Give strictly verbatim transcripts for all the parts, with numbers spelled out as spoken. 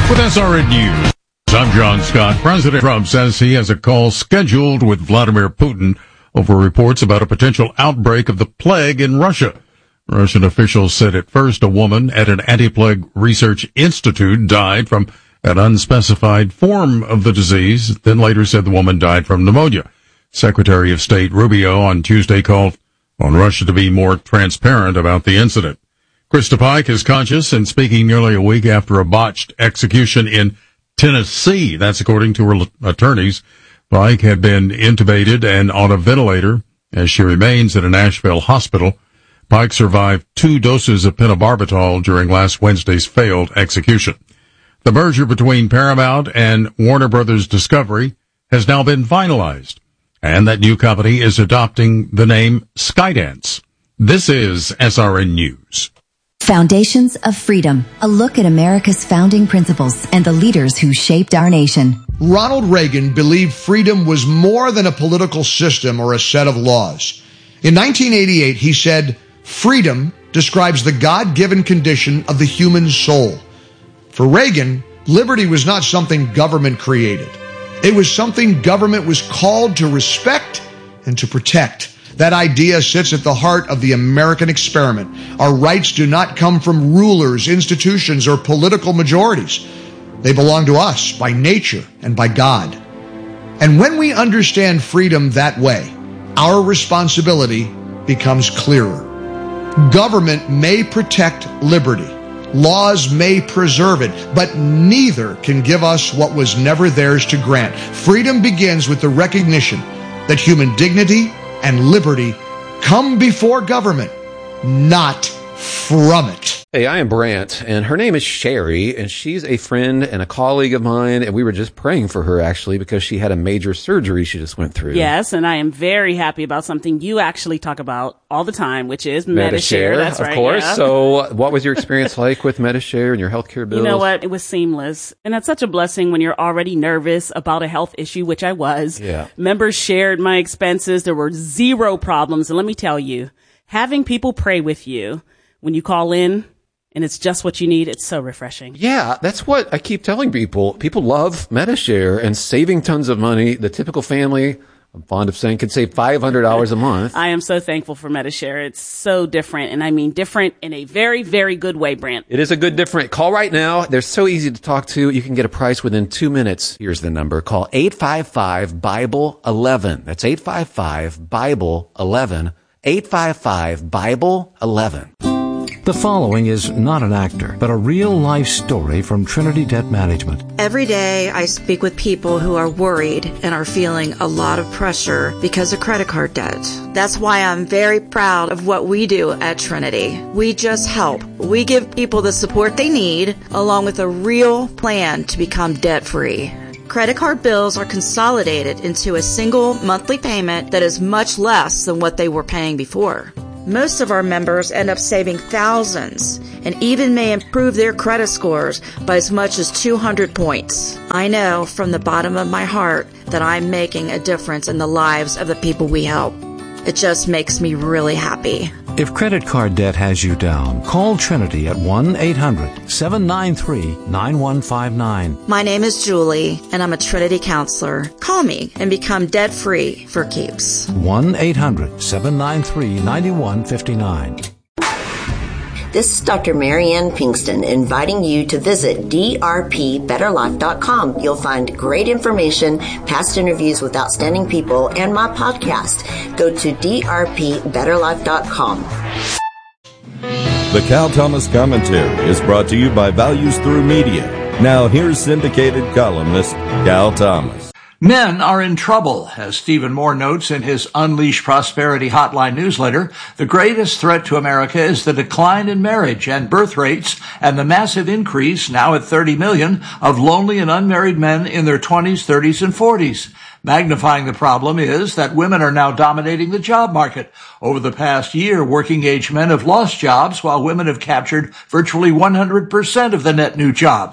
With S R N News, I'm John Scott. President Trump says he has a call scheduled with Vladimir Putin over reports about a potential outbreak of the plague in Russia. Russian officials said at first a woman at an anti-plague research institute died from an unspecified form of the disease, then later said the woman died from pneumonia. Secretary of State Rubio on Tuesday called on Russia to be more transparent about the incident. Krista Pike is conscious and speaking nearly a week after a botched execution in Tennessee. That's according to her attorneys. Pike had been intubated and on a ventilator as she remains at a Nashville hospital. Pike survived two doses of pentobarbital during last Wednesday's failed execution. The merger between Paramount and Warner Brothers Discovery has now been finalized, and that new company is adopting the name Skydance. This is S R N News. Foundations of Freedom, a look at America's founding principles and the leaders who shaped our nation. Ronald Reagan believed freedom was more than a political system or a set of laws. In nineteen eighty-eight, he said, "Freedom describes the God-given condition of the human soul." For Reagan, liberty was not something government created. It was something government was called to respect and to protect. That idea sits at the heart of the American experiment. Our rights do not come from rulers, institutions, or political majorities. They belong to us by nature and by God. And when we understand freedom that way, our responsibility becomes clearer. Government may protect liberty. Laws may preserve it, but neither can give us what was never theirs to grant. Freedom begins with the recognition that human dignity and liberty come before government, not from it. Hey, I am Brant, and her name is Sherry, and she's a friend and a colleague of mine, and we were just praying for her, actually, because she had a major surgery she just went through. Yes, and I am very happy about something you actually talk about all the time, which is Medi-Share. Medi-Share, That's of right, course. yeah. So what was your experience like with Medi-Share and your healthcare bills? You know what? It was seamless. And that's such a blessing when you're already nervous about a health issue, which I was. Yeah. Members shared my expenses. There were zero problems. And let me tell you, having people pray with you when you call in, and it's just what you need, it's so refreshing. Yeah, that's what I keep telling people. People love Medi-Share and saving tons of money. The typical family, I'm fond of saying, could save five hundred dollars a month. I am so thankful for Medi-Share. It's so different, and I mean different in a very, very good way, Brant. It is a good different. Call right now. They're so easy to talk to. You can get a price within two minutes. Here's the number. Call eight five five, Bible eleven. That's eight five five, Bible eleven. eight five five, Bible eleven. The following is not an actor, but a real-life story from Trinity Debt Management. Every day I speak with people who are worried and are feeling a lot of pressure because of credit card debt. That's why I'm very proud of what we do at Trinity. We just help. We give people the support they need, along with a real plan to become debt-free. Credit card bills are consolidated into a single monthly payment that is much less than what they were paying before. Most of our members end up saving thousands and even may improve their credit scores by as much as two hundred points. I know from the bottom of my heart that I'm making a difference in the lives of the people we help. It just makes me really happy. If credit card debt has you down, call Trinity at one eight hundred, seven nine three, nine one five nine. My name is Julie, and I'm a Trinity counselor. Call me and become debt-free for keeps. one eight hundred, seven nine three, nine one five nine. This is Doctor Marianne Pinkston inviting you to visit d r p better life dot com. You'll find great information, past interviews with outstanding people, and my podcast. Go to d r p better life dot com. The Cal Thomas Commentary is brought to you by Values Through Media. Now here's syndicated columnist Cal Thomas. Men are in trouble, as Stephen Moore notes in his Unleash Prosperity Hotline newsletter. The greatest threat to America is the decline in marriage and birth rates and the massive increase, now at thirty million, of lonely and unmarried men in their twenties, thirties, and forties. Magnifying the problem is that women are now dominating the job market. Over the past year, working-age men have lost jobs while women have captured virtually one hundred percent of the net new jobs.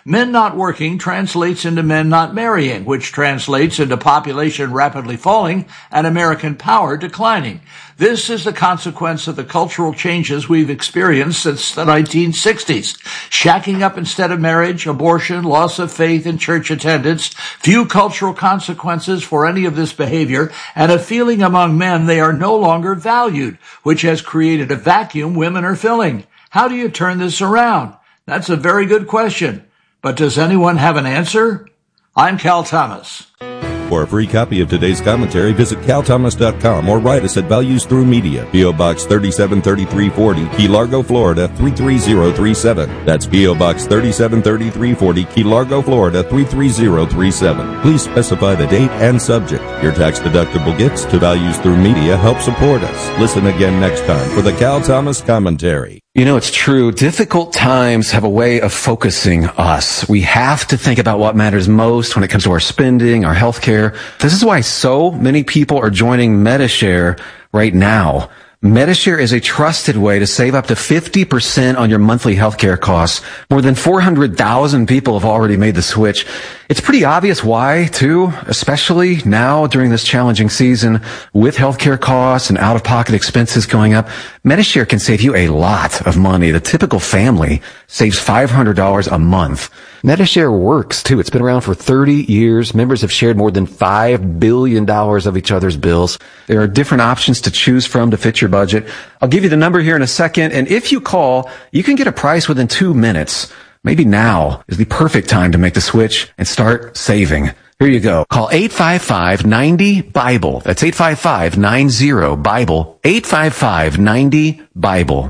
Men not working translates into men not marrying, which translates into population rapidly falling and American power declining. This is the consequence of the cultural changes we've experienced since the nineteen sixties. Shacking up instead of marriage, abortion, loss of faith in church attendance, few cultural consequences for any of this behavior, and a feeling among men they are no longer valued, which has created a vacuum women are filling. How do you turn this around? That's a very good question. But does anyone have an answer? I'm Cal Thomas. For a free copy of today's commentary, visit cal thomas dot com or write us at Values Through Media, P O. Box thirty-seven thirty-three forty, Key Largo, Florida three three zero three seven. That's P O. Box thirty-seven thirty-three forty, Key Largo, Florida three three zero three seven. Please specify the date and subject. Your tax-deductible gifts to Values Through Media help support us. Listen again next time for the Cal Thomas Commentary. You know, it's true. Difficult times have a way of focusing us. We have to think about what matters most when it comes to our spending, our health care. This is why so many people are joining Medi-Share right now. Medi-Share is a trusted way to save up to fifty percent on your monthly healthcare costs. More than four hundred thousand people have already made the switch. It's pretty obvious why, too, especially now during this challenging season with healthcare costs and out-of-pocket expenses going up. Medi-Share can save you a lot of money. The typical family saves five hundred dollars a month. Medi-Share works, too. It's been around for thirty years. Members have shared more than five billion dollars of each other's bills. There are different options to choose from to fit your budget. I'll give you the number here in a second, and if you call, you can get a price within two minutes. Maybe now is the perfect time to make the switch and start saving. Here you go. Call eight five five, nine zero, BIBLE. That's eight five five, nine zero, BIBLE. eight five five, nine zero, BIBLE.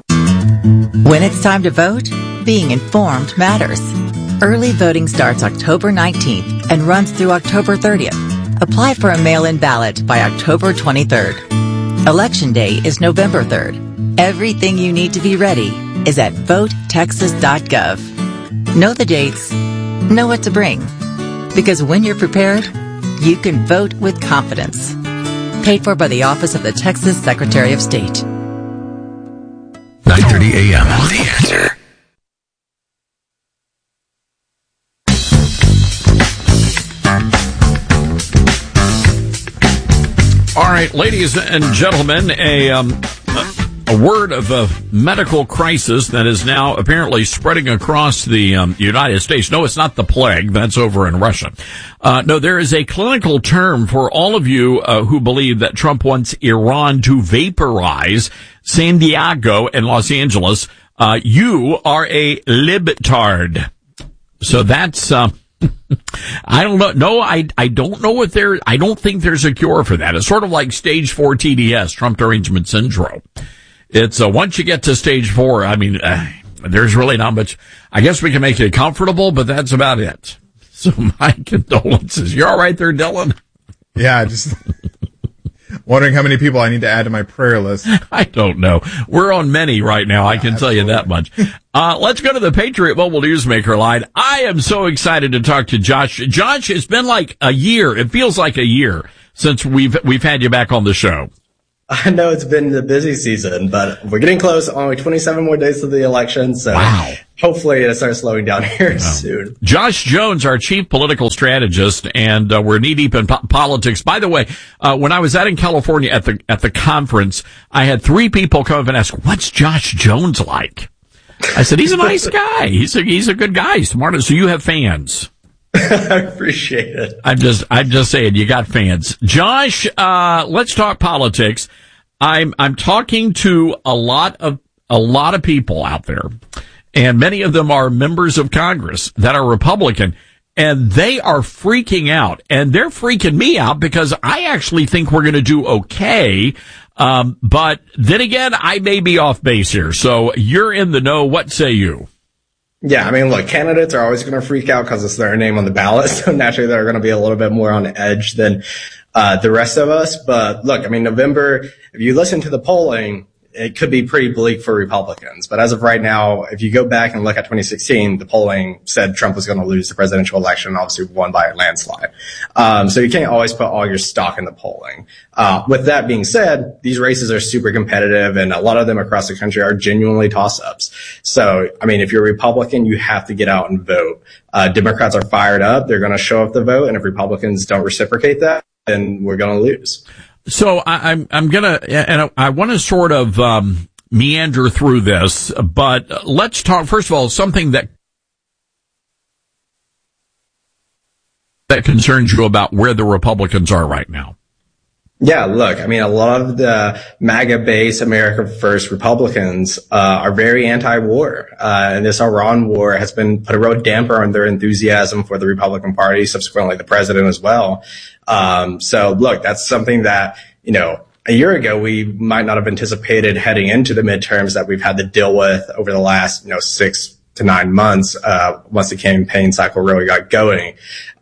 When it's time to vote, being informed matters. Early voting starts October nineteenth and runs through October thirtieth. Apply for a mail-in ballot by October twenty-third. Election Day is November third. Everything you need to be ready is at vote texas dot gov. Know the dates, know what to bring. Because when you're prepared, you can vote with confidence. Paid for by the Office of the Texas Secretary of State. nine thirty a.m. The Answer. All right, ladies and gentlemen, a um, a word of a medical crisis that is now apparently spreading across the um, United States. No, it's not the plague. That's over in Russia. Uh, no, there is a clinical term for all of you uh, who believe that Trump wants Iran to vaporize San Diego and Los Angeles. Uh, you are a libtard. So that's... Uh, I don't know. No, I, I don't know what there, I don't think there's a cure for that. It's sort of like stage four T D S, Trump Derangement Syndrome. It's, uh, once you get to stage four, I mean, uh, there's really not much. I guess we can make it comfortable, but that's about it. So my condolences. You're all right there, Dylan? Yeah, just wondering how many people I need to add to my prayer list. I don't know. We're on many right now. I can tell you that much. Uh, let's go to the Patriot Mobile Newsmaker line. I am so excited to talk to Josh. Josh, it's been like a year. It feels like a year since we've, we've had you back on the show. I know it's been the busy season, but we're getting close. Only twenty-seven more days to the election, so wow. Hopefully it'll start slowing down here wow. soon. Josh Jones, our chief political strategist, and uh, we're knee-deep in po- politics. By the way, uh, when I was out in California at the at the conference, I had three people come up and ask, "What's Josh Jones like?" I said, "He's a nice guy. He's a he's a good guy. Smart." So you have fans. I appreciate it. I'm just, I'm just saying, you got fans. Josh, uh, let's talk politics. I'm, I'm talking to a lot of, a lot of people out there, and many of them are members of Congress that are Republican, and they are freaking out, and they're freaking me out because I actually think we're going to do okay. Um, but then again, I may be off base here. So you're in the know. What say you? Yeah, I mean, look, candidates are always going to freak out because it's their name on the ballot. So naturally, they're going to be a little bit more on edge than uh the rest of us. But look, I mean, November, if you listen to the polling, it could be pretty bleak for Republicans. But as of right now, if you go back and look at twenty sixteen, the polling said Trump was going to lose the presidential election, obviously won by a landslide. Um, so you can't always put all your stock in the polling. Uh, with that being said, these races are super competitive, and a lot of them across the country are genuinely toss-ups. So, I mean, if you're a Republican, you have to get out and vote. Uh, Democrats are fired up. They're going to show up the vote. And if Republicans don't reciprocate that, then we're going to lose. So I, I'm, I'm gonna, and I want to sort of, um, meander through this, but let's talk, first of all, something that, that concerns you about where the Republicans are right now. Yeah, look, I mean, a lot of the MAGA-based America First Republicans uh, are very anti-war. Uh, and this Iran war has been put a real damper on their enthusiasm for the Republican Party, subsequently the president as well. Um, so look, that's something that, you know, a year ago, we might not have anticipated heading into the midterms that we've had to deal with over the last, you know, six to nine months, uh, once the campaign cycle really got going.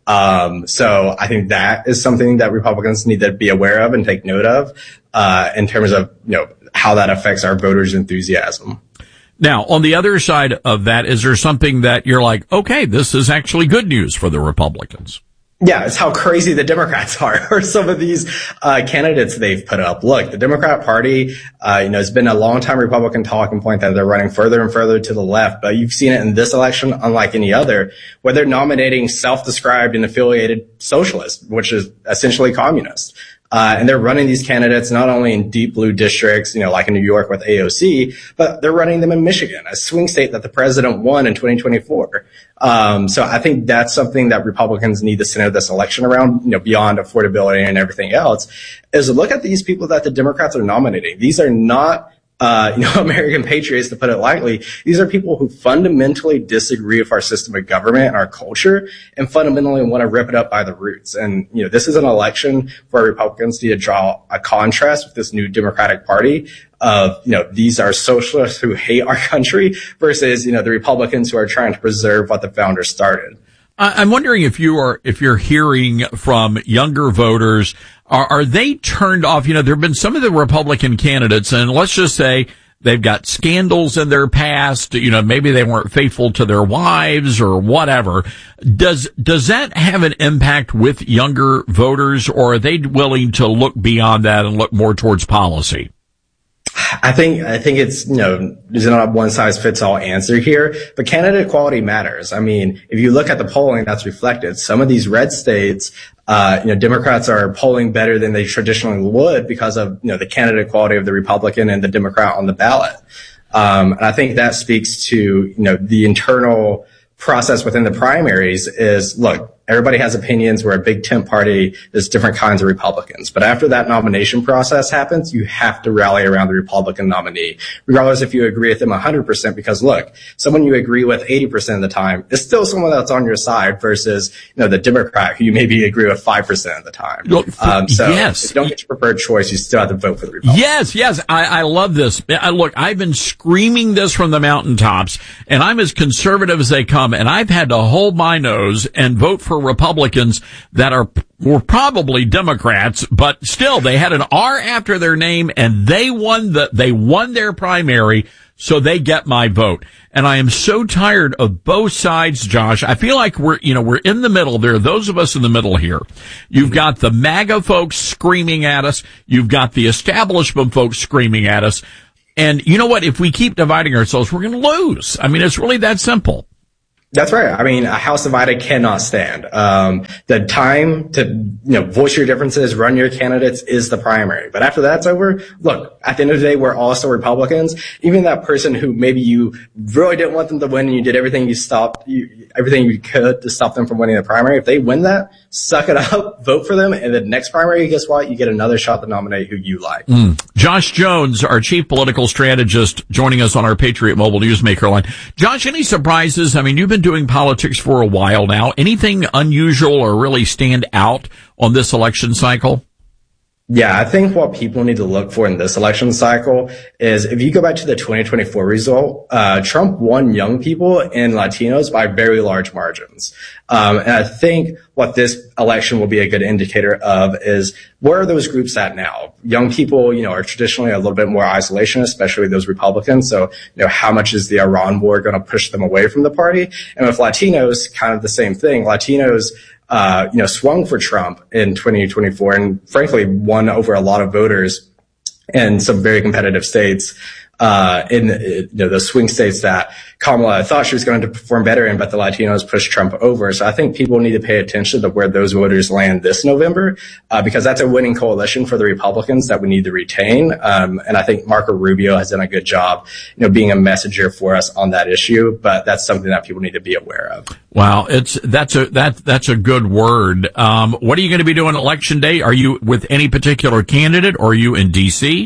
Um, so I think that is something that Republicans need to be aware of and take note of, uh, in terms of, you know, how that affects our voters' enthusiasm. Now, on the other side of that, is there something that you're like, okay, this is actually good news for the Republicans? Yeah, it's how crazy the Democrats are, or some of these uh candidates they've put up. Look, the Democrat Party, uh, you know, it's been a long time Republican talking point that they're running further and further to the left, but you've seen it in this election, unlike any other, where they're nominating self-described and affiliated socialists, which is essentially communists. Uh, and they're running these candidates not only in deep blue districts, you know, like in New York with A O C, but they're running them in Michigan, a swing state that the president won in twenty twenty-four. Um, so I think that's something that Republicans need to center this election around, you know, beyond affordability and everything else, is look at these people that the Democrats are nominating. These are not Uh, you know, American patriots, to put it lightly. These are people who fundamentally disagree with our system of government and our culture, and fundamentally want to rip it up by the roots. And, you know, this is an election where Republicans need to draw a contrast with this new Democratic Party of, you know, these are socialists who hate our country versus, you know, the Republicans who are trying to preserve what the founders started. I'm wondering if you are, if you're hearing from younger voters, are, are they turned off? You know, there have been some of the Republican candidates, and let's just say they've got scandals in their past. You know, maybe they weren't faithful to their wives or whatever. Does, does that have an impact with younger voters, or are they willing to look beyond that and look more towards policy? I think, I think it's, you know, there's not a one size fits all answer here, but candidate quality matters. I mean, if you look at the polling that's reflected, some of these red states, uh, you know, Democrats are polling better than they traditionally would because of, you know, the candidate quality of the Republican and the Democrat on the ballot. Um, and I think that speaks to, you know, the internal process within the primaries is, look, everybody has opinions. We're a big tent party. There's different kinds of Republicans. But after that nomination process happens, you have to rally around the Republican nominee, regardless if you agree with them one hundred percent. Because look, someone you agree with eighty percent of the time is still someone that's on your side versus, you know, the Democrat who you maybe agree with five percent of the time. Um, so yes. If you don't get your preferred choice, you still have to vote for the Republicans. Yes, yes. I, I love this. I, look, I've been screaming this from the mountaintops, and I'm as conservative as they come, and I've had to hold my nose and vote for Republicans that are were probably Democrats, but still they had an R after their name, and they won the they won their primary, so they get my vote. And I am so tired of both sides, Josh. I feel like we're you know we're in the middle. There are those of us in the middle here. You've got the MAGA folks screaming at us. You've got the establishment folks screaming at us. And you know what? If we keep dividing ourselves, we're going to lose. I mean, it's really that simple. That's right. I mean, a house divided cannot stand. Um, the time to, you know, voice your differences, run your candidates is the primary. But after that's over, look, at the end of the day, we're all still Republicans. Even that person who maybe you really didn't want them to win and you did everything you stopped, you, everything you could to stop them from winning the primary. If they win that, suck it up, vote for them. And the next primary, guess what? You get another shot to nominate who you like. Mm. Josh Jones, our chief political strategist, joining us on our Patriot Mobile Newsmaker line. Josh, any surprises? I mean, you've been doing politics for a while now. Anything unusual or really stand out on this election cycle? Yeah, I think what people need to look for in this election cycle is if you go back to the twenty twenty-four result, uh, Trump won young people and Latinos by very large margins. Um, and I think what this election will be a good indicator of is where are those groups at now? Young people, you know, are traditionally a little bit more isolationist, especially those Republicans. So, you know, how much is the Iran war going to push them away from the party? And with Latinos, kind of the same thing. Latinos, Uh, you know, swung for Trump in twenty twenty-four and frankly won over a lot of voters in some very competitive states, uh, in you know, the swing states that Kamala thought she was going to perform better in, but the Latinos pushed Trump over. So I think people need to pay attention to where those voters land this November, uh, because that's a winning coalition for the Republicans that we need to retain. Um, and I think Marco Rubio has done a good job, you know, being a messenger for us on that issue, but that's something that people need to be aware of. Wow, it's that's a that that's a good word. Um, what are you going to be doing election day? Are you with any particular candidate, or are you in D C?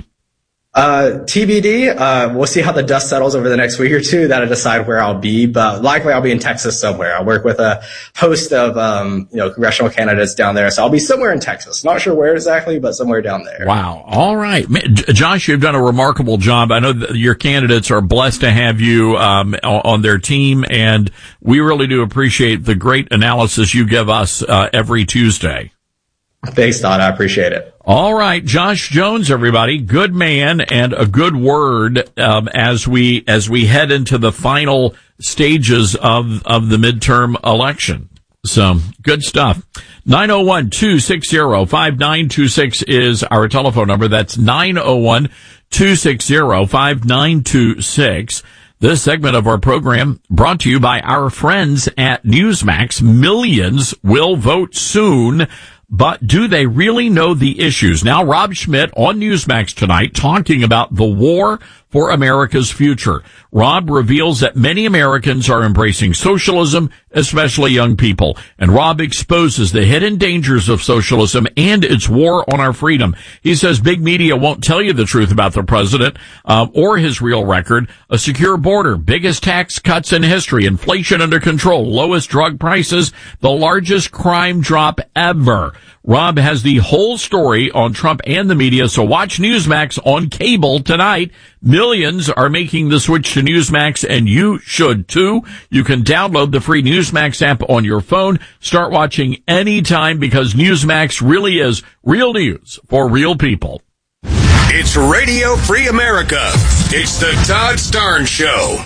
Uh, T B D, uh, we'll see how the dust settles over the next week or two. That'll decide where I'll be, but likely I'll be in Texas somewhere. I work with a host of, um, you know, congressional candidates down there. So I'll be somewhere in Texas. Not sure where exactly, but somewhere down there. Wow. All right. Josh, you've done a remarkable job. I know that your candidates are blessed to have you, um, on their team, and we really do appreciate the great analysis you give us, uh, every Tuesday. Thanks, Todd. I appreciate it. All right, Josh Jones, everybody, good man and a good word um, as we as we head into the final stages of of the midterm election. So good stuff. nine oh one, two six zero, five nine two six is our telephone number. That's nine oh one, two six zero, five nine two six. This segment of our program brought to you by our friends at Newsmax. Millions will vote soon. But do they really know the issues? Now, Rob Schmidt on Newsmax tonight talking about the war for America's future. Rob reveals that many Americans are embracing socialism, especially young people. And Rob exposes the hidden dangers of socialism and its war on our freedom. He says big media won't tell you the truth about the president uh, or his real record. A secure border, biggest tax cuts in history, inflation under control, lowest drug prices, the largest crime drop ever. Rob has the whole story on Trump and the media, so watch Newsmax on cable tonight. Millions are making the switch to Newsmax, and you should too. You can download the free Newsmax app on your phone. Start watching anytime because Newsmax really is real news for real people. It's Radio Free America. It's the Todd Starnes Show.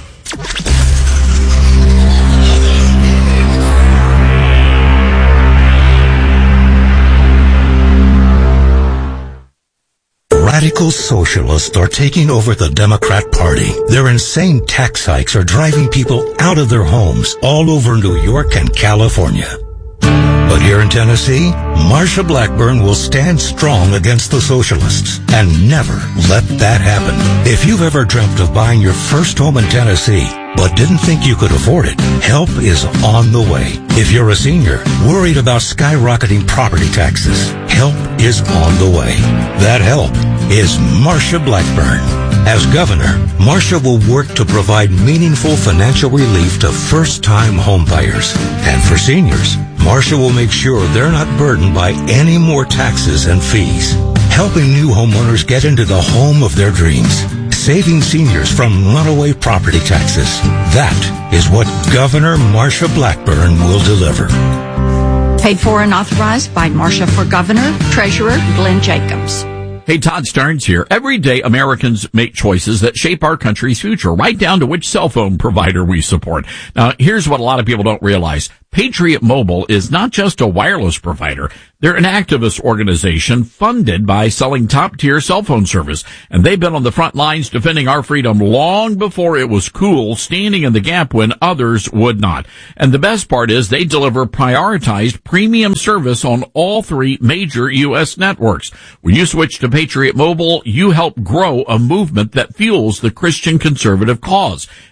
Radical socialists are taking over the Democrat Party. Their insane tax hikes are driving people out of their homes all over New York and California. But here in Tennessee, Marsha Blackburn will stand strong against the socialists and never let that happen. If you've ever dreamt of buying your first home in Tennessee, but didn't think you could afford it, help is on the way. If you're a senior, worried about skyrocketing property taxes, help is on the way. That help is Marsha Blackburn. As governor, Marsha will work to provide meaningful financial relief to first-time homebuyers. And for seniors, Marsha will make sure they're not burdened by any more taxes and fees. Helping new homeowners get into the home of their dreams. Saving seniors from runaway property taxes. That is what Governor Marsha Blackburn will deliver. Paid for and authorized by Marsha for Governor, Treasurer Glenn Jacobs. Hey, Todd Starnes here. Every day, Americans make choices that shape our country's future, right down to which cell phone provider we support. Now, here's what a lot of people don't realize. Patriot Mobile is not just a wireless provider. They're an activist organization funded by selling top-tier cell phone service. And they've been on the front lines defending our freedom long before it was cool, standing in the gap when others would not. And the best part is they deliver prioritized premium service on all three major U S networks. When you switch to Patriot Mobile, you help grow a movement that fuels the Christian conservative cause.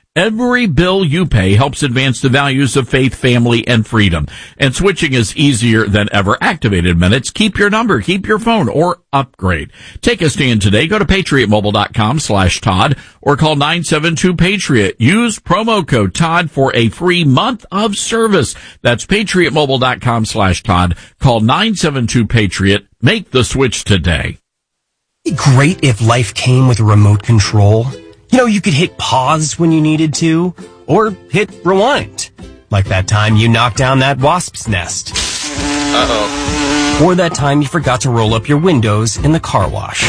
Every bill you pay helps advance the values of faith, family, and freedom. And switching is easier than ever. Activated Minutes. Keep your number, keep your phone, or upgrade. Take a stand today. Go to patriotmobile.com slash Todd or call nine seven two Patriot. Use promo code Todd for a free month of service. That's patriotmobile.com slash Todd. Call nine seven two Patriot. Make the switch today. It'd be great if life came with a remote control. You know, you could hit pause when you needed to, or hit rewind. Like that time you knocked down that wasp's nest. Uh-oh. Or that time you forgot to roll up your windows in the car wash.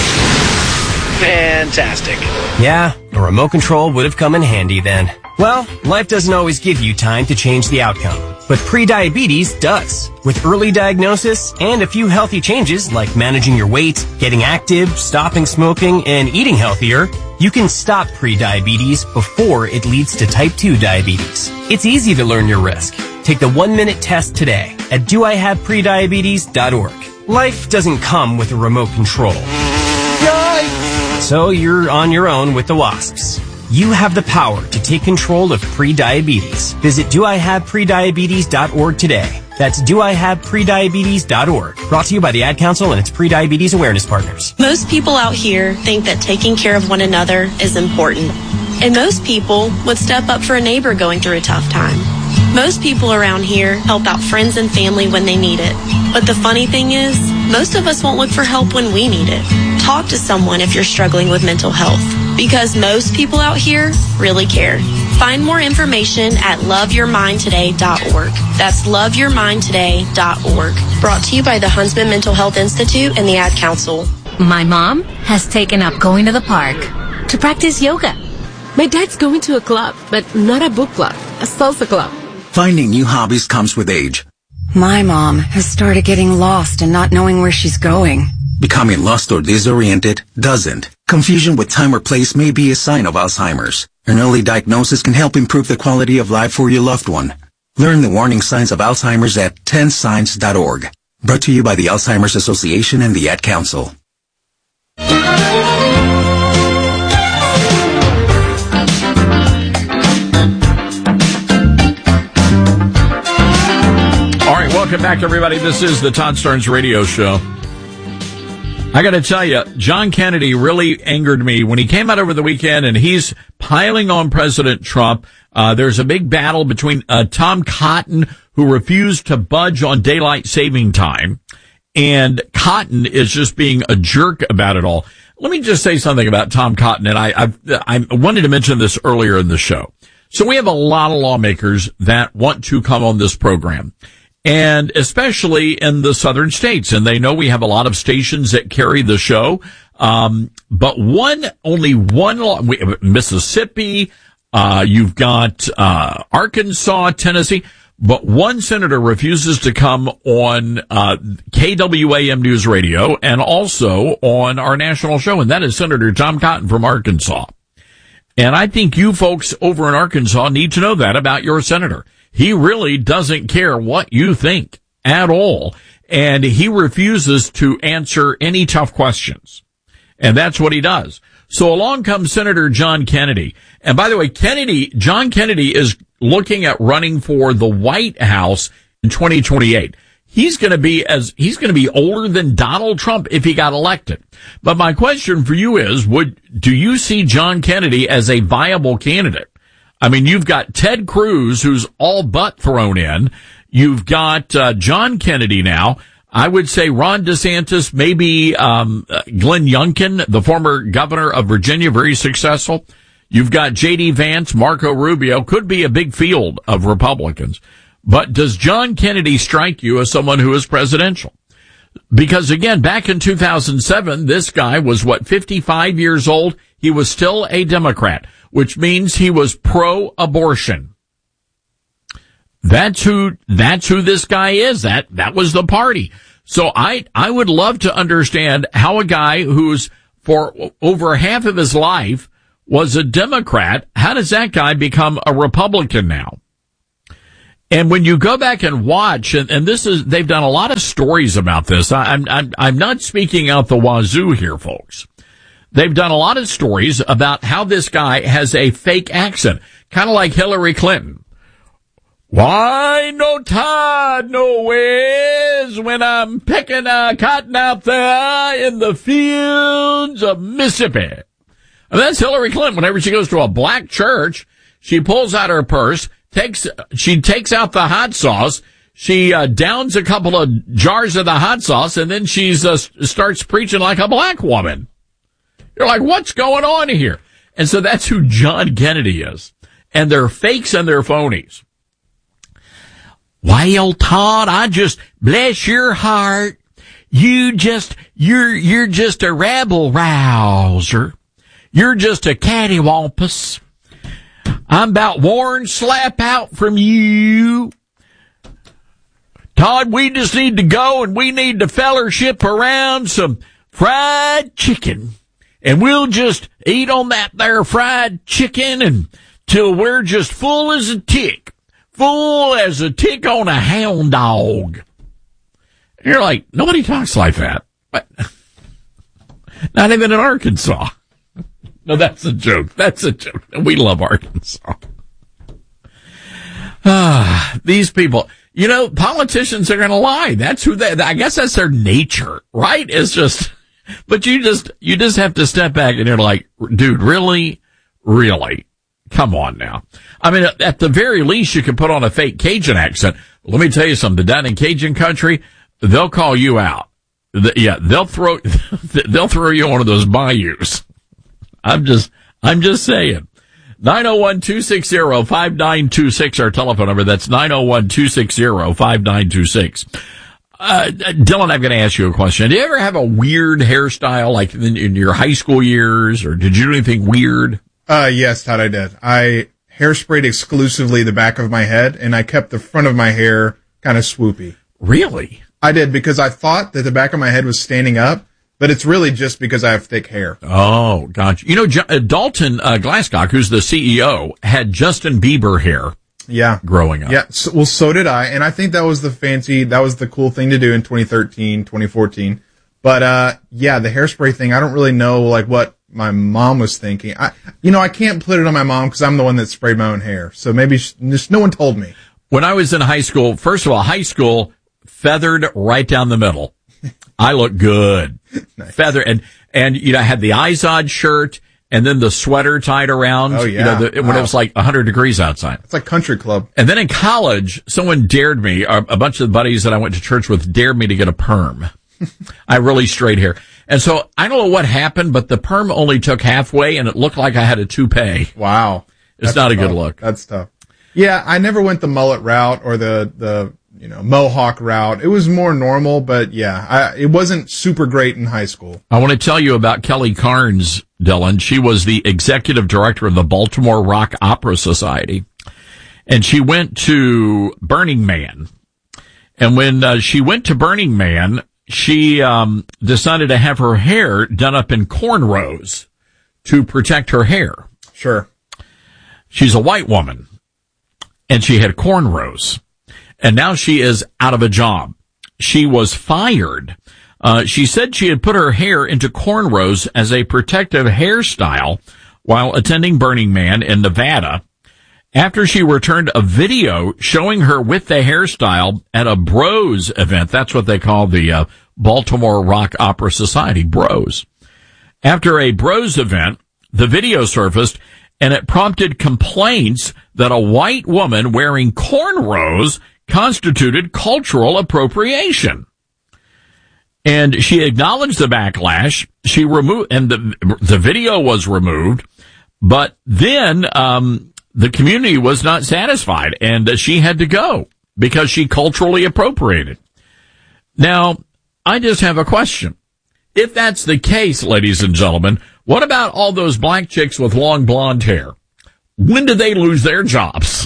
Fantastic. Yeah, a remote control would have come in handy then. Well, life doesn't always give you time to change the outcome, but prediabetes does. With early diagnosis and a few healthy changes like managing your weight, getting active, stopping smoking, and eating healthier, you can stop prediabetes before it leads to type two diabetes. It's easy to learn your risk. Take the one-minute test today at do I have prediabetes dot org. Life doesn't come with a remote control. Yikes! So you're on your own with the wasps. You have the power to take control of prediabetes. Visit do I have prediabetes dot org today. That's do I have prediabetes dot org. Brought to you by the Ad Council and its Prediabetes Awareness Partners. Most people out here think that taking care of one another is important. And most people would step up for a neighbor going through a tough time. Most people around here help out friends and family when they need it. But the funny thing is, most of us won't look for help when we need it. Talk to someone if you're struggling with mental health, because most people out here really care. Find more information at love your mind today dot org. That's love your mind today dot org. Brought to you by the Huntsman Mental Health Institute and the Ad Council. My mom has taken up going to the park to practice yoga. My dad's going to a club, but not a book club, a salsa club. Finding new hobbies comes with age. My mom has started getting lost and not knowing where she's going. Becoming lost or disoriented doesn't. Confusion with time or place may be a sign of Alzheimer's. An early diagnosis can help improve the quality of life for your loved one. Learn the warning signs of Alzheimer's at ten signs dot org. Brought to you by the Alzheimer's Association and the Ad Council. All right, welcome back, everybody. This is the Todd Starnes Radio Show. I got to tell you, John Kennedy really angered me when he came out over the weekend and he's piling on President Trump. Uh, there's a big battle between uh, Tom Cotton, who refused to budge on daylight saving time, and Cotton is just being a jerk about it all. Let me just say something about Tom Cotton, and I, I've, I wanted to mention this earlier in the show. So we have a lot of lawmakers that want to come on this program, and especially in the southern states. And they know we have a lot of stations that carry the show. Um, but one, only one law, Mississippi, uh, you've got, uh, Arkansas, Tennessee, but one senator refuses to come on, uh, K W A M News Radio and also on our national show. And that is Senator Tom Cotton from Arkansas. And I think you folks over in Arkansas need to know that about your senator. He really doesn't care what you think at all. And he refuses to answer any tough questions. And that's what he does. So along comes Senator John Kennedy. And by the way, Kennedy, John Kennedy is looking at running for the White House in twenty twenty-eight. He's going to be as, he's going to be older than Donald Trump if he got elected. But my question for you is, would, do you see John Kennedy as a viable candidate? I mean, you've got Ted Cruz, who's all but thrown in. You've got uh, John Kennedy now. I would say Ron DeSantis, maybe um, Glenn Youngkin, the former governor of Virginia, very successful. You've got J D Vance, Marco Rubio, could be a big field of Republicans. But does John Kennedy strike you as someone who is presidential? Because again, back in two thousand seven, this guy was, what, fifty-five years old? He was still a Democrat, which means he was pro-abortion. That's who, that's who this guy is. That, that was the party. So I, I would love to understand how a guy who's for over half of his life was a Democrat, how does that guy become a Republican now? And when you go back and watch, and, and this is, they've done a lot of stories about this. I, I'm, I'm, I'm not speaking out the wazoo here, folks. They've done a lot of stories about how this guy has a fake accent. kind of like Hillary Clinton. Why no Todd, no ways when I'm picking uh, cotton out there in the fields of Mississippi. And that's Hillary Clinton. Whenever she goes to a black church, she pulls out her purse, takes, she takes out the hot sauce, she uh, downs a couple of jars of the hot sauce, and then she uh, starts preaching like a black woman. You're like, what's going on here? And so that's who John Kennedy is. And they're fakes and they're phonies. Well, Todd, I just, bless your heart. You just, you're, you're just a rabble rouser. You're just a cattywampus. I'm about worn slap out from you. Todd, we just need to go and we need to fellowship around some fried chicken. And we'll just eat on that there fried chicken until we're just full as a tick. Full as a tick on a hound dog. And you're like, nobody talks like that. But not even in Arkansas. No, that's a joke. That's a joke. We love Arkansas. Ah, these people, you know, politicians are going to lie. That's who they, I guess that's their nature, right? It's just, but you just, you just have to step back and you're like, dude, really? Really? Come on now. I mean, at the very least, you can put on a fake Cajun accent. Let me tell you something. Down in Cajun country, they'll call you out. The, yeah, they'll throw, they'll throw you one of those bayous. I'm just, I'm just saying. nine oh one, two six zero, five nine two six, our telephone number. That's nine oh one, two six zero, five nine two six. Uh, Dylan, I'm going to ask you a question. Did you ever have a weird hairstyle, like in, in your high school years, or did you do anything weird? Uh, yes, Todd, I did. I hairsprayed exclusively the back of my head, and I kept the front of my hair kind of swoopy. Really? I did, because I thought that the back of my head was standing up, but it's really just because I have thick hair. Oh, gotcha. You know, J- uh, Dalton uh, Glasscock, who's the C E O, had Justin Bieber hair. Yeah. Growing up. Yeah. So, well, so did I, and I think that was the fancy, that was the cool thing to do in twenty thirteen, twenty fourteen. But, uh, yeah, the hairspray thing, I don't really know, like, what my mom was thinking. I, you know, I can't put it on my mom because I'm the one that sprayed my own hair. So maybe she, just no one told me. When I was in high school, first of all, high school, feathered right down the middle. I look good. Nice. Feather. And, and, you know, I had the Izod shirt and then the sweater tied around. Oh, yeah. You know, the, wow. When it was like one hundred degrees outside. It's like country club. And then in college, someone dared me, a, a bunch of buddies that I went to church with dared me to get a perm. I have really straight hair. And so I don't know what happened, but the perm only took halfway and it looked like I had a toupee. Wow. It's That's not a tough. good look. That's tough. Yeah, I never went the mullet route or the, the, you know, mohawk route. It was more normal, but yeah, I, it wasn't super great in high school. I want to tell you about Kelly Carnes, Dylan. She was the executive director of the Baltimore Rock Opera Society. And she went to Burning Man. And when uh, she went to Burning Man, she um decided to have her hair done up in cornrows to protect her hair. Sure. She's a white woman, and she had cornrows. And now she is out of a job. She was fired. Uh, she said she had put her hair into cornrows as a protective hairstyle while attending Burning Man in Nevada, after she returned a video showing her with the hairstyle at a Bros event. That's what they call the uh, Baltimore Rock Opera Society, Bros. After a Bros event, the video surfaced, and it prompted complaints that a white woman wearing cornrows constituted cultural appropriation. And she acknowledged the backlash. She removed, and the the video was removed, but then um the community was not satisfied, and uh, she had to go because she culturally appropriated. Now, I just have a question. If that's the case, ladies and gentlemen, what about all those black chicks with long blonde hair? When did they lose their jobs?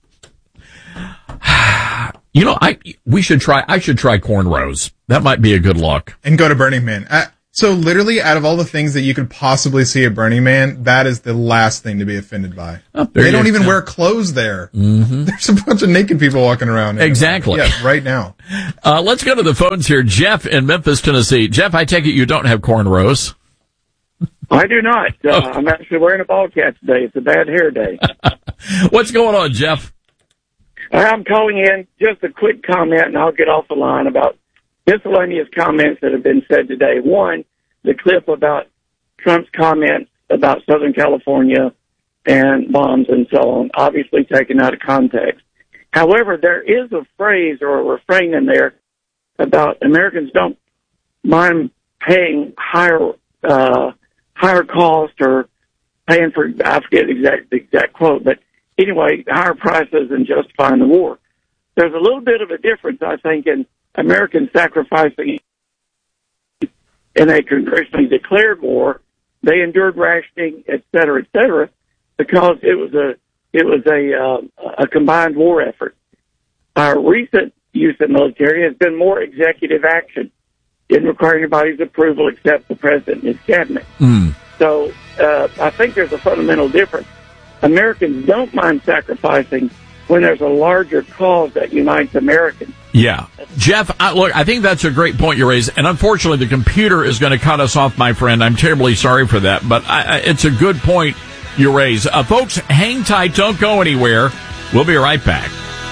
You know, I we should try. I should try cornrows. That might be a good look. And go to Burning Man. Uh, so literally, out of all the things that you could possibly see at Burning Man, that is the last thing to be offended by. Oh, they don't even wear clothes there. Mm-hmm. There's a bunch of naked people walking around. Exactly. Yeah, right now. Uh, let's go to the phones here. Jeff in Memphis, Tennessee. Jeff, I take it you don't have cornrows. I do not. Uh, Oh. I'm actually wearing a ball cap today. It's a bad hair day. What's going on, Jeff? I'm calling in just a quick comment, and I'll get off the line about miscellaneous comments that have been said today. One, the clip about Trump's comments about Southern California and bombs and so on, obviously taken out of context. However, there is a phrase or a refrain in there about Americans don't mind paying higher uh, higher cost or paying for, I forget exact, the exact quote, but anyway, higher prices and justifying the war. There's a little bit of a difference, I think, in Americans sacrificing in a congressionally declared war. They endured rationing, et cetera, et cetera, because it was a it was a uh, a combined war effort. Our recent use of military has been more executive action. Didn't require anybody's approval except the president and his cabinet. Mm. So uh, I think there's a fundamental difference. Americans don't mind sacrificing when there's a larger cause that unites Americans. Yeah. Jeff, I, look, I think that's a great point you raised. And unfortunately, the computer is going to cut us off, my friend. I'm terribly sorry for that. But I, I, it's a good point you raise. Uh, folks, hang tight. Don't go anywhere. We'll be right back.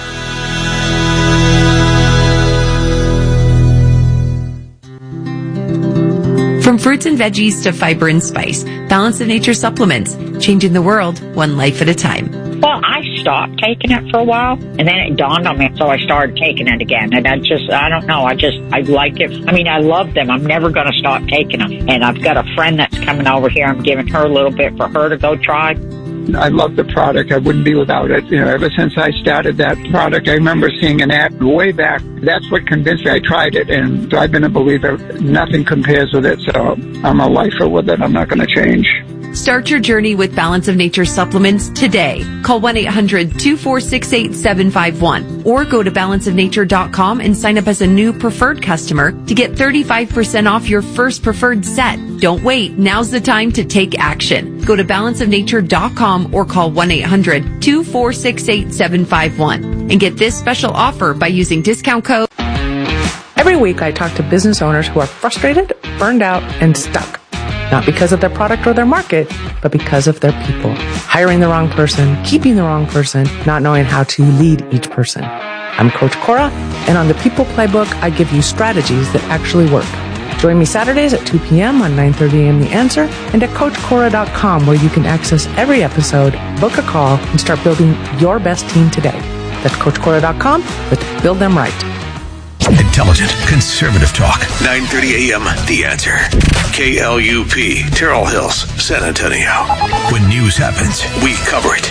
From fruits and veggies to fiber and spice, Balance of Nature supplements, changing the world one life at a time. Well, I stopped taking it for a while, and then it dawned on me, so I started taking it again. And I just, I don't know, I just, I like it. I mean, I love them. I'm never going to stop taking them. And I've got a friend that's coming over here. I'm giving her a little bit for her to go try. I love the product. I wouldn't be without it. You know, ever since I started that product, I remember seeing an ad way back. That's what convinced me. I tried it, and I've been a believer. Nothing compares with it, so I'm a lifer with it. I'm not going to change. Start your journey with Balance of Nature supplements today. Call one eight hundred two four six eight seven five one or go to balance of nature dot com and sign up as a new preferred customer to get thirty-five percent off your first preferred set. Don't wait. Now's the time to take action. Go to balance of nature dot com or call one eight hundred two four six eight seven five one and get this special offer by using discount code. Every week I talk to business owners who are frustrated, burned out, and stuck. Not because of their product or their market, but because of their people. Hiring the wrong person, keeping the wrong person, not knowing how to lead each person. I'm Coach Cora, and on the People Playbook, I give you strategies that actually work. Join me Saturdays at two p.m. on nine thirty a.m. The Answer and at coach cora dot com, where you can access every episode, book a call, and start building your best team today. That's coach cora dot com. Let's build them right. Intelligent, conservative talk. nine thirty a.m. The Answer. K L U P, Terrell Hills, San Antonio. When news happens, we cover it.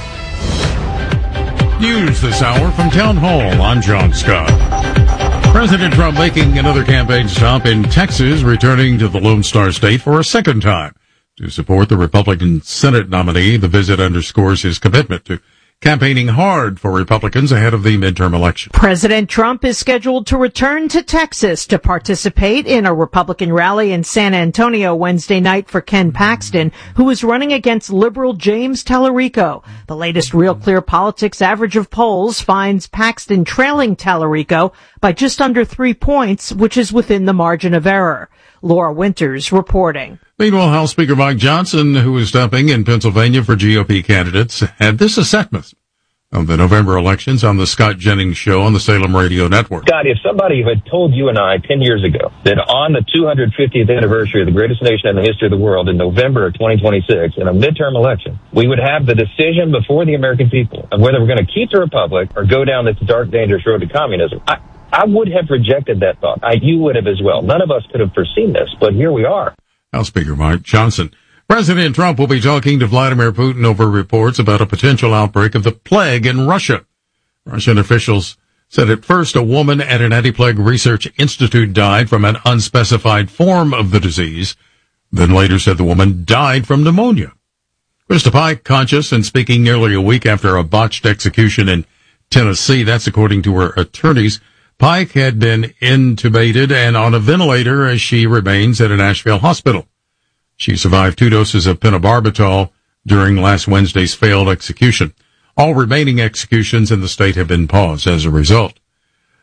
News this hour from Town Hall. I'm John Scott. President Trump making another campaign stop in Texas, returning to the Lone Star State for a second time to support the Republican Senate nominee. The visit underscores his commitment to campaigning hard for Republicans ahead of the midterm election. President Trump is scheduled to return to Texas to participate in a Republican rally in San Antonio Wednesday night for Ken Paxton, who is running against liberal James Tallarico. The latest Real Clear Politics average of polls finds Paxton trailing Tallarico by just under three points, which is within the margin of error. Laura Winters reporting. Meanwhile, House Speaker Mike Johnson, who is stopping in Pennsylvania for G O P candidates, had this assessment of the November elections on the Scott Jennings Show on the Salem Radio Network. Scott, if somebody had told you and I ten years ago that on the two hundred fiftieth anniversary of the greatest nation in the history of the world in November of twenty twenty-six, in a midterm election, we would have the decision before the American people of whether we're going to keep the republic or go down this dark, dangerous road to communism, I, I would have rejected that thought. I, you would have as well. None of us could have foreseen this, but here we are. House Speaker Mike Johnson. President Trump will be talking to Vladimir Putin over reports about a potential outbreak of the plague in Russia. Russian officials said at first a woman at an anti-plague research institute died from an unspecified form of the disease, then later said the woman died from pneumonia. Krista Pike, conscious and speaking nearly a week after a botched execution in Tennessee. That's according to her attorneys. Pike had been intubated and on a ventilator as she remains at a Nashville hospital. She survived two doses of pentobarbital during last Wednesday's failed execution. All remaining executions in the state have been paused as a result.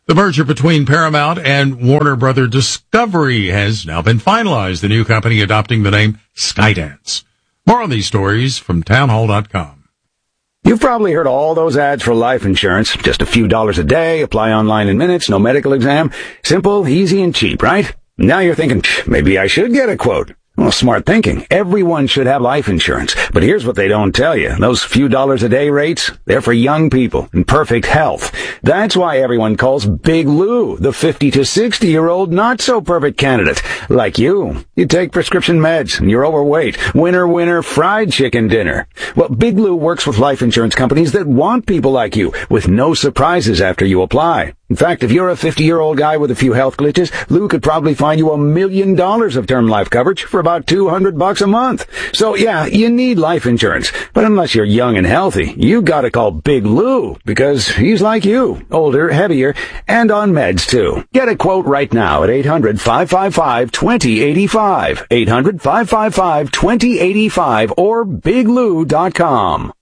The merger between Paramount and Warner Brother Discovery has now been finalized, the new company adopting the name Skydance. More on these stories from townhall dot com. You've probably heard all those ads for life insurance. Just a few dollars a day, apply online in minutes, no medical exam. Simple, easy, and cheap, right? Now you're thinking, maybe I should get a quote. Well, smart thinking. Everyone should have life insurance. But here's what they don't tell you. Those few dollars a day rates, they're for young people in perfect health. That's why everyone calls Big Lou the fifty to sixty year old not so perfect candidate. Like you. You take prescription meds and you're overweight. Winner, winner, fried chicken dinner. Well, Big Lou works with life insurance companies that want people like you with no surprises after you apply. In fact, if you're a fifty-year-old guy with a few health glitches, Lou could probably find you a million dollars of term life coverage for about two hundred bucks a month. So yeah, you need life insurance. But unless you're young and healthy, you gotta call Big Lou, because he's like you, older, heavier, and on meds too. Get a quote right now at eight hundred, five five five, two zero eight five, eight hundred, five five five, two zero eight five, or big lou dot com.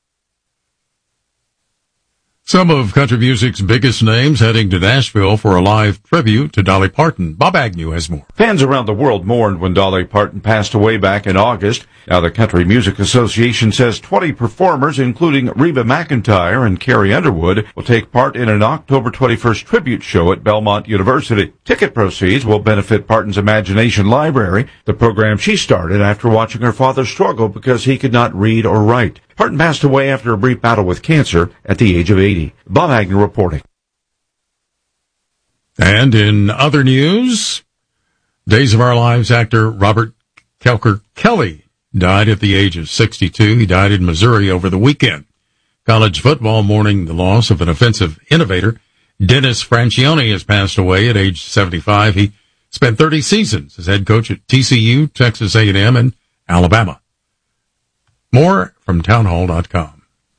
Some of country music's biggest names heading to Nashville for a live tribute to Dolly Parton. Bob Agnew has more. Fans around the world mourned when Dolly Parton passed away back in August. Now the Country Music Association says twenty performers, including Reba McEntire and Carrie Underwood, will take part in an October twenty-first tribute show at Belmont University. Ticket proceeds will benefit Parton's Imagination Library, the program she started after watching her father struggle because he could not read or write. Parton passed away after a brief battle with cancer at the age of eighty. Bob Agnew reporting. And in other news, Days of Our Lives actor Robert Kelker Kelly died at the age of sixty-two. He died in Missouri over the weekend. College football mourning the loss of an offensive innovator. Dennis Franchione has passed away at age seventy-five. He spent thirty seasons as head coach at T C U, Texas A and M, and Alabama. More from townhall dot com.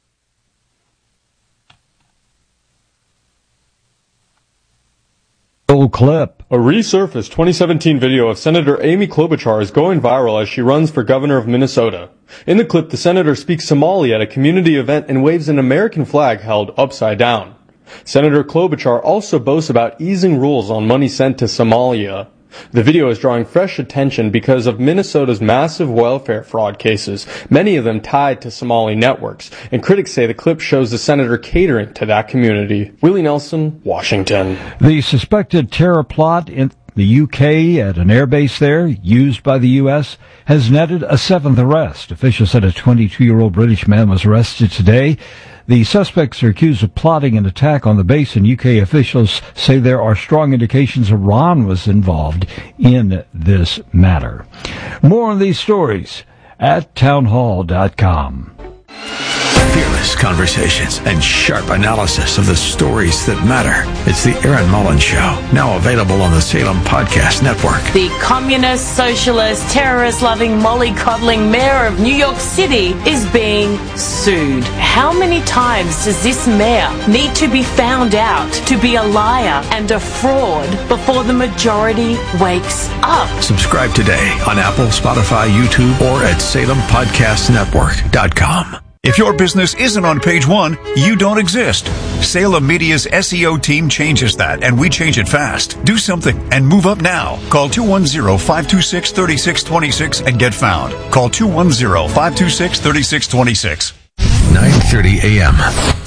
Old clip. A resurfaced twenty seventeen video of Senator Amy Klobuchar is going viral as she runs for governor of Minnesota. In the clip, the senator speaks Somali at a community event and waves an American flag held upside down. Senator Klobuchar also boasts about easing rules on money sent to Somalia. The video is drawing fresh attention because of Minnesota's massive welfare fraud cases, many of them tied to Somali networks, and critics say the clip shows the senator catering to that community. Willie Nelson, Washington. The suspected terror plot in the U K at an airbase there, used by the U S, has netted a seventh arrest. Officials said a twenty-two-year-old British man was arrested today. The suspects are accused of plotting an attack on the base, and U K officials say there are strong indications Iran was involved in this matter. More on these stories at townhall dot com. Fearless conversations and sharp analysis of the stories that matter. It's the Aaron Mullins Show, now available on the Salem Podcast Network. The communist, socialist, terrorist-loving, mollycoddling mayor of New York City is being sued. How many times does this mayor need to be found out to be a liar and a fraud before the majority wakes up? Subscribe today on Apple, Spotify, YouTube, or at salem podcast network dot com. If your business isn't on page one, you don't exist. Salem Media's S E O team changes that, and we change it fast. Do something and move up now. Call two one zero, five two six, three six two six and get found. Call two one zero, five two six, three six two six. nine thirty a.m.